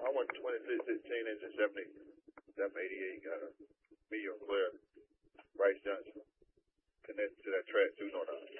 I went 26-16 into 788. Got a medium player, Bryce Johnson, connected to that track too, no doubt.